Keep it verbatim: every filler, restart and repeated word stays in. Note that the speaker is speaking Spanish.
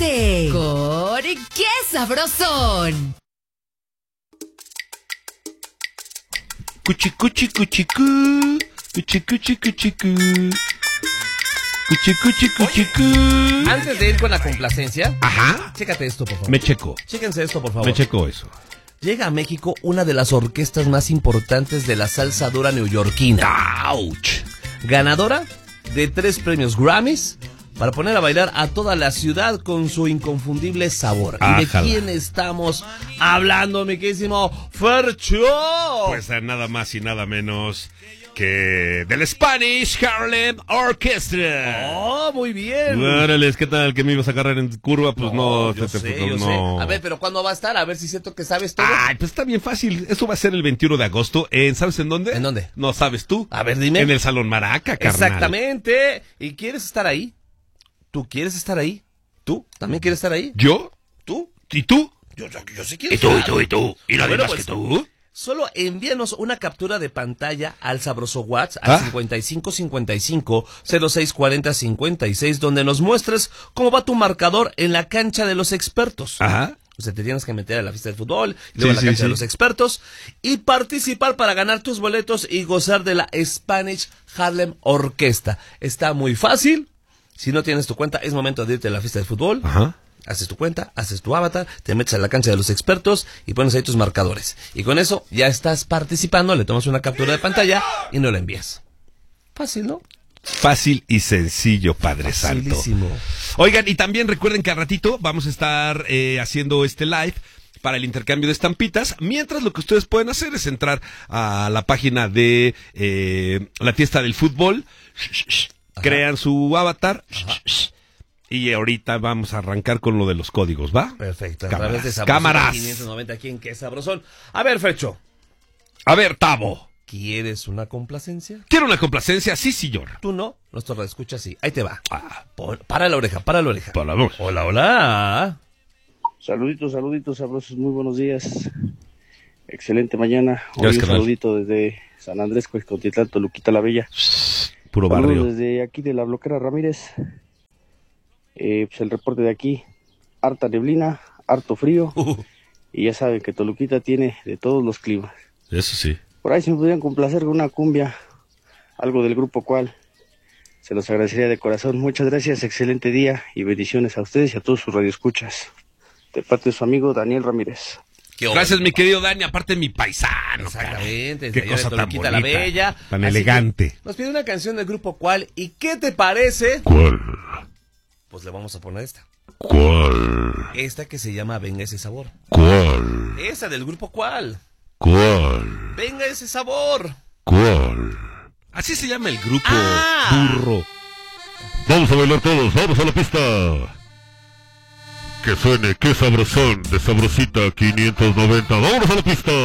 Despertaste con ¡Qué sabrosón! Cuchi, cuchi, cuchi, cu. Cuchi, cuchi, cuchi, cu. Cuchi, cuchi, cuchi, cu. Antes de ir con la complacencia, Ajá. chécate esto, por favor. Me checo. Chéquense esto, por favor. Me checo eso. Llega a México una de las orquestas más importantes de la salsa dura neoyorquina. ¡Auch! Ganadora de tres premios Grammys para poner a bailar a toda la ciudad con su inconfundible sabor. Ájala. ¿Y de quién estamos hablando, mi queridísimo Fercho? Pues eh, nada más y nada menos que del Spanish Harlem Orchestra. Oh, muy bien. Órale, ¿qué tal? ¿Que me ibas a agarrar en curva? Pues no, no yo te, sé, pues, yo no. sé. A ver, pero ¿cuándo va a estar? A ver si siento que sabes todo. Ay, pues está bien fácil. Eso va a ser el veintiuno de agosto. ¿En, ¿Sabes en dónde? ¿En dónde? No sabes tú. A ver, dime. En el Salón Maraca, carnal. Exactamente. ¿Y quieres estar ahí? ¿Tú quieres estar ahí? ¿Tú también quieres estar ahí? ¿Yo? ¿Tú? ¿Y tú? Yo, yo, yo sí quiero ¿Y tú? estar. ¿Y tú? ¿Y tú? ¿Y nadie Bueno, más pues, que tú? Solo envíanos una captura de pantalla al sabroso WhatsApp al ¿Ah? cincuenta y cinco cincuenta y cinco cero seis cuarenta cincuenta y seis, donde nos muestres cómo va tu marcador en la cancha de los expertos. Ajá. O sea, te tienes que meter a la fiesta de fútbol, y luego Sí, a la sí, cancha sí. de los expertos y participar para ganar tus boletos y gozar de la Spanish Harlem Orquesta. Está muy fácil. Si no tienes tu cuenta, es momento de irte a la fiesta de fútbol. Ajá. Haces tu cuenta, haces tu avatar, te metes a la cancha de los expertos y pones ahí tus marcadores. Y con eso ya estás participando, le tomas una captura de pantalla y no la envías. Fácil, ¿no? Fácil y sencillo, Padre Santo. Facilísimo. Oigan, y también recuerden que a ratito vamos a estar eh, haciendo este live para el intercambio de estampitas, mientras lo que ustedes pueden hacer es entrar a la página de eh, la fiesta del fútbol, crean su avatar, y ahorita vamos a arrancar con lo de los códigos, ¿va? Perfecto. A Cámaras, través de Sabrosón cámaras. quinientos noventa aquí en Qué Sabrosón. A ver, Fercho, A ver, Tavo, ¿quieres una complacencia? ¿quiero una complacencia? Sí, señor. Tú no, nuestro radioescucha sí. Ahí te va. Ah, Pon- para la oreja, para la oreja. para vos. Hola, hola. Saluditos, saluditos, sabrosos, muy buenos días. Excelente mañana. Hoy Gracias, un carnal. saludito desde San Andrés, Cuexcotitlán, Toluquita la Bella. Puro Saludos barrio. desde aquí de la Bloquera Ramírez. Eh, pues el reporte de aquí, harta neblina, harto frío. Uh, Y ya saben que Toluquita tiene de todos los climas. Eso sí. Por ahí si me pudieran complacer con una cumbia, algo del grupo Cual, se los agradecería de corazón. Muchas gracias, excelente día y bendiciones a ustedes y a todos sus radioescuchas. De parte de su amigo Daniel Ramírez. qué Gracias, óvole. mi querido Dani, aparte mi paisano. Exactamente, caray. desde Qué allá de cosa tan Toluquita bonita, la Bella. tan Así que elegante. Nos pide una canción del grupo Cual. ¿Y qué te parece? ¿Cuál? Pues le vamos a poner esta. ¿Cuál? Esta que se llama Venga ese sabor. ¿Cuál? Esa del grupo Cual. ¿Cuál? Venga ese sabor. ¿Cuál? Así se llama el grupo, Ah. burro. Vamos a bailar todos, vamos a la pista. Que suene, qué sabrosón, de Sabrosita quinientos noventa. Vámonos a la pista.